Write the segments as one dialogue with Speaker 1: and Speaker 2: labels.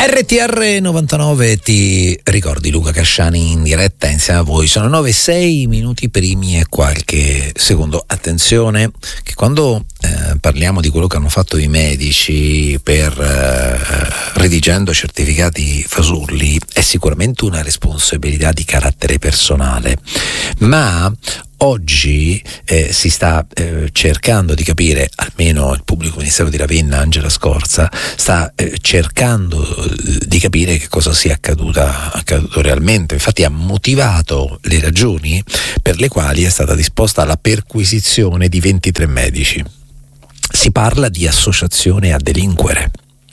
Speaker 1: RTR 99 ti ricordi Luca Casciani in diretta insieme a voi. Sono 9:06 minuti primi e qualche secondo. Attenzione che quando parliamo di quello che hanno fatto i medici per redigendo certificati fasulli è sicuramente una responsabilità di carattere personale, ma oggi si sta cercando di capire, almeno il pubblico ministero di Ravenna, Angela Scorza, sta cercando di capire che cosa sia accaduto realmente. Infatti ha motivato le ragioni per le quali è stata disposta la perquisizione di 23 medici. Si parla di associazione a delinquere,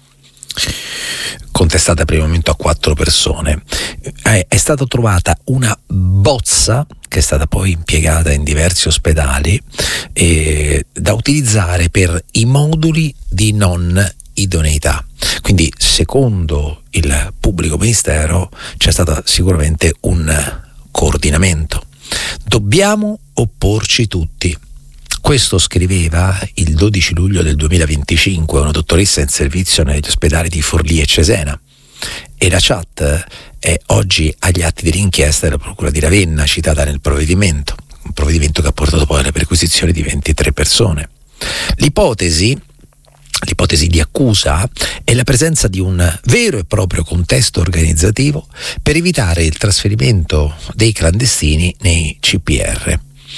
Speaker 1: contestata per il momento a 4 persone. È stata trovata una bozza che è stata poi impiegata in diversi ospedali da utilizzare per i moduli di non idoneità. Quindi, secondo il pubblico ministero, c'è stato sicuramente un coordinamento. Dobbiamo opporci tutti. Questo scriveva il 12 luglio del 2025 una dottoressa in servizio negli ospedali di Forlì e Cesena, e la chat è oggi agli atti dell'inchiesta della Procura di Ravenna citata nel provvedimento, un provvedimento che ha portato poi alla perquisizione di 23 persone. L'ipotesi di accusa è la presenza di un vero e proprio contesto organizzativo per evitare il trasferimento dei clandestini nei CPR.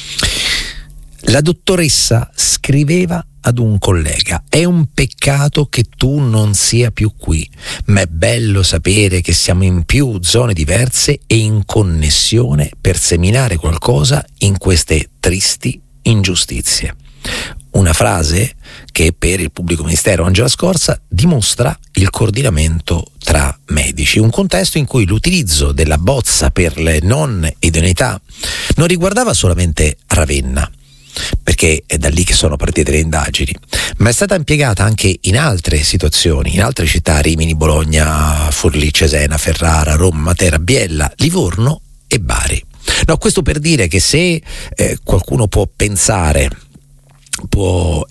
Speaker 1: La dottoressa scriveva ad un collega: è un peccato che tu non sia più qui, ma è bello sapere che siamo in più zone diverse e in connessione per seminare qualcosa in queste tristi ingiustizie. Una frase che per il pubblico ministero Angela Scorza dimostra il coordinamento tra medici, un contesto in cui l'utilizzo della bozza per le non idoneità non riguardava solamente Ravenna, perché è da lì che sono partite le indagini, ma è stata impiegata anche in altre situazioni, in altre città: Rimini, Bologna, Forlì, Cesena, Ferrara, Roma, Matera, Biella, Livorno e Bari. No, questo per dire che se qualcuno può pensare, può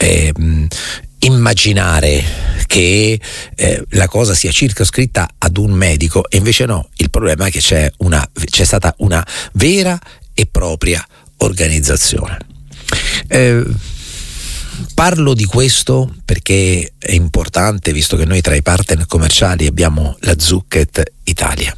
Speaker 1: immaginare che la cosa sia circoscritta ad un medico, e invece no, il problema è che c'è stata una vera e propria organizzazione. Parlo di questo perché è importante, visto che noi tra i partner commerciali abbiamo la Zucchett Italia.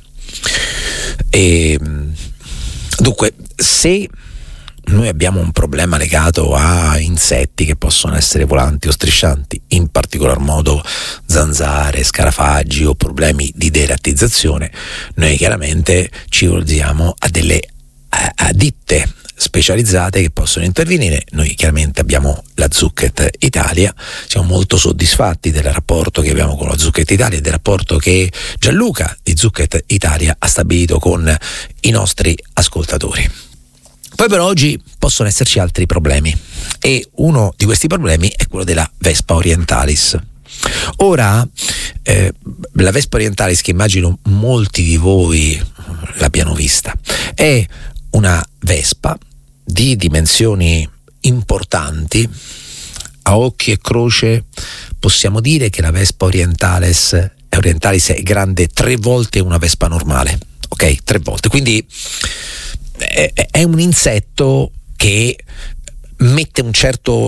Speaker 1: Dunque, se noi abbiamo un problema legato a insetti che possono essere volanti o striscianti, in particolar modo zanzare, scarafaggi o problemi di derattizzazione, noi chiaramente ci volgiamo a delle ditte specializzate che possono intervenire. Noi chiaramente abbiamo la Zucchett Italia, siamo molto soddisfatti del rapporto che abbiamo con la Zucchett Italia e del rapporto che Gianluca di Zucchett Italia ha stabilito con i nostri ascoltatori. Poi però oggi possono esserci altri problemi, e uno di questi problemi è quello della Vespa orientalis. Ora, la Vespa orientalis, che immagino molti di voi l'abbiano vista, è una Vespa di dimensioni importanti. A occhi e croce possiamo dire che la Vespa orientalis è grande 3 volte una Vespa normale, ok? 3 volte, quindi è un insetto che mette una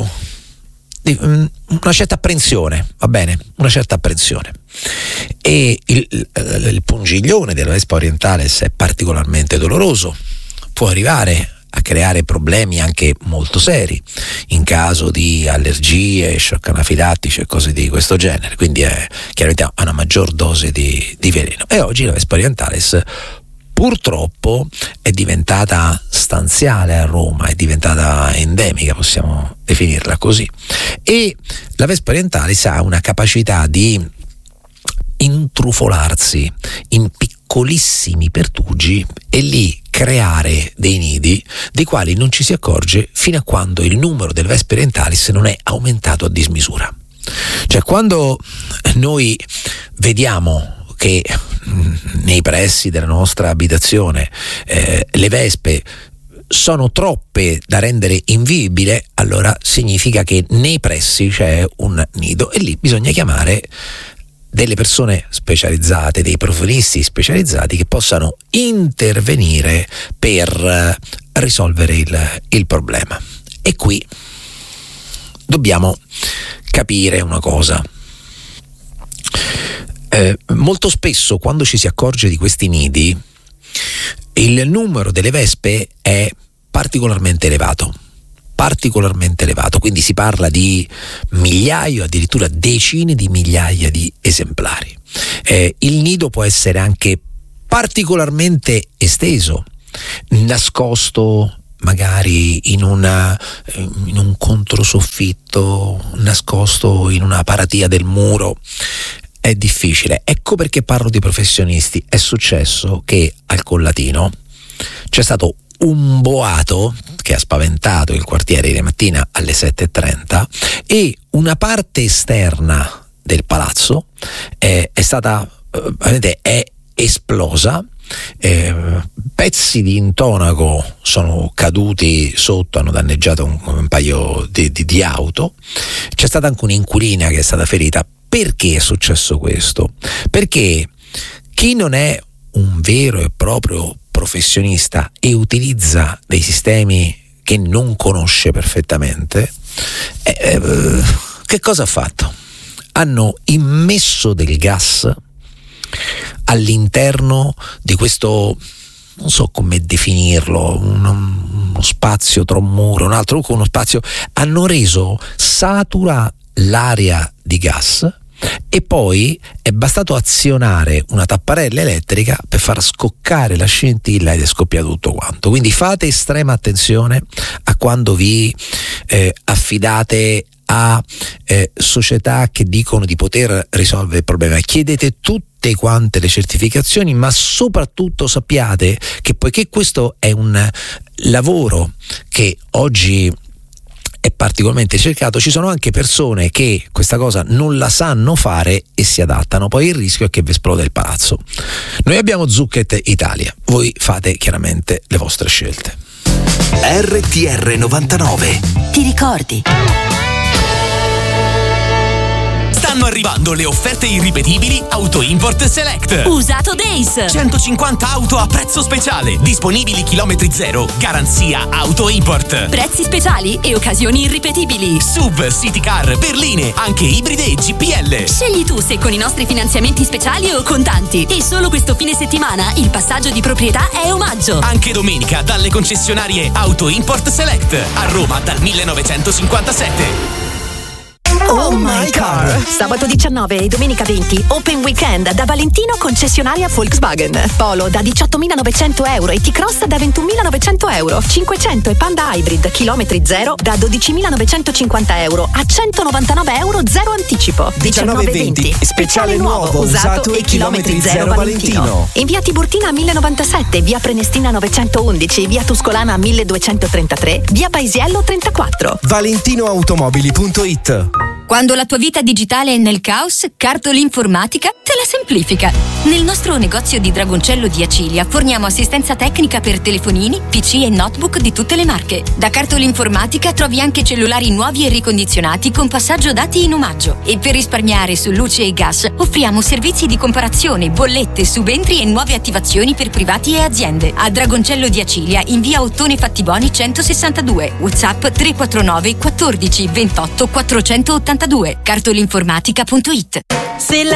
Speaker 1: certa apprensione, va bene? Una certa apprensione. E il pungiglione della Vespa orientalis è particolarmente doloroso, può arrivare a creare problemi anche molto seri in caso di allergie, shock anafilattici e cose di questo genere, quindi chiaramente ha una maggior dose di veleno. E oggi la Vespa orientalis purtroppo è diventata stanziale a Roma, è diventata endemica, possiamo definirla così, e la Vespa orientalis ha una capacità di intrufolarsi in piccolissimi pertugi e lì creare dei nidi dei quali non ci si accorge fino a quando il numero delle Vespe orientalis non è aumentato a dismisura. Cioè, quando noi vediamo che nei pressi della nostra abitazione le vespe sono troppe da rendere invivibile, allora significa che nei pressi c'è un nido, e lì bisogna chiamare delle persone specializzate, dei professionisti specializzati che possano intervenire per risolvere il problema. E qui dobbiamo capire una cosa. Molto spesso quando ci si accorge di questi nidi, il numero delle vespe è particolarmente elevato, quindi si parla di migliaia, addirittura decine di migliaia di esemplari. Il nido può essere anche particolarmente esteso, nascosto magari in un controsoffitto, nascosto in una paratia del muro. È difficile. Ecco perché parlo di professionisti. È successo che al Collatino c'è stato un boato che ha spaventato il quartiere ieri mattina alle 7:30 e una parte esterna del palazzo è stata è esplosa. Pezzi di intonaco sono caduti sotto, hanno danneggiato un paio di auto. C'è stata anche un'inquilina che è stata ferita. Perché è successo questo? Perché chi non è un vero e proprio professionista e utilizza dei sistemi che non conosce perfettamente, che cosa ha fatto? Hanno immesso del gas all'interno di questo, non so come definirlo, uno spazio tra un muro, un altro, uno spazio, hanno reso satura l'aria di gas e poi è bastato azionare una tapparella elettrica per far scoccare la scintilla ed è scoppiato tutto quanto. Quindi fate estrema attenzione a quando vi affidate a società che dicono di poter risolvere il problema. Chiedete tutte quante le certificazioni, ma soprattutto sappiate che poiché questo è un lavoro che oggi è particolarmente cercato, ci sono anche persone che questa cosa non la sanno fare e si adattano. Poi il rischio è che vi esplode il palazzo. Noi abbiamo Zucchett Italia, voi fate chiaramente le vostre scelte.
Speaker 2: RTR 99.
Speaker 3: Ti ricordi?
Speaker 2: Stanno arrivando le offerte irripetibili Auto Import Select.
Speaker 3: Usato Days.
Speaker 2: 150 auto a prezzo speciale. Disponibili chilometri zero. Garanzia Auto Import.
Speaker 3: Prezzi speciali e occasioni irripetibili.
Speaker 2: SUV, City Car, berline, anche ibride e GPL.
Speaker 3: Scegli tu se con i nostri finanziamenti speciali o contanti. E solo questo fine settimana il passaggio di proprietà è omaggio.
Speaker 2: Anche domenica dalle concessionarie Auto Import Select. A Roma dal 1957.
Speaker 3: Oh my car! Sabato 19 e domenica 20 Open Weekend da Valentino concessionaria Volkswagen. Polo da 18.900 euro e T-Cross da 21.900 euro. 500 e Panda Hybrid chilometri zero da 12.950 euro a 199 euro zero anticipo.
Speaker 4: 19-20 speciale nuovo usato e chilometri zero Valentino.
Speaker 3: In via Tiburtina 1097, via Prenestina 911, via Tuscolana 1233, via Paisiello 34.
Speaker 4: ValentinoAutomobili.it.
Speaker 5: Quando la tua vita digitale è nel caos, Cartolinformatica te la semplifica. Nel nostro negozio di Dragoncello di Acilia forniamo assistenza tecnica per telefonini, PC e notebook di tutte le marche. Da Cartolinformatica trovi anche cellulari nuovi e ricondizionati con passaggio dati in omaggio. E per risparmiare su luce e gas offriamo servizi di comparazione, bollette, subentri e nuove attivazioni per privati e aziende. A Dragoncello di Acilia in via Ottone Fattiboni 162. WhatsApp 349 14 28 482. Cartolinformatica.it.
Speaker 6: Se la